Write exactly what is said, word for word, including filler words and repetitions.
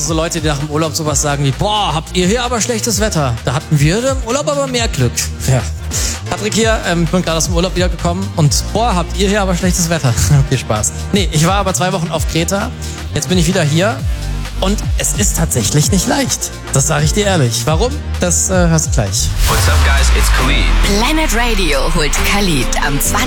so Leute, die nach dem Urlaub sowas sagen wie, boah, habt ihr hier aber schlechtes Wetter. Da hatten wir im Urlaub aber mehr Glück. Ja. Patrick hier, ähm, bin gerade aus dem Urlaub wiedergekommen und boah, habt ihr hier aber schlechtes Wetter. Viel Spaß. Nee, ich war aber zwei Wochen auf Kreta. Jetzt bin ich wieder hier. Und es ist tatsächlich nicht leicht. Das sage ich dir ehrlich. Warum? Das äh, hörst du gleich. What's up, guys? It's Khalid. Planet Radio holt Khalid am zwanzigsten